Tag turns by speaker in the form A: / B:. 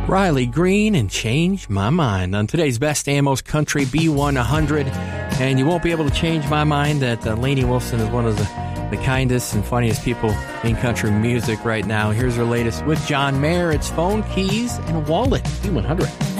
A: Riley Green and Change My Mind on today's Best Amos Country B100. And you won't be able to change my mind that Lainey Wilson is one of the kindest and funniest people in country music right now. Here's her latest with John Mayer. It's Phone, Keys, and Wallet B100.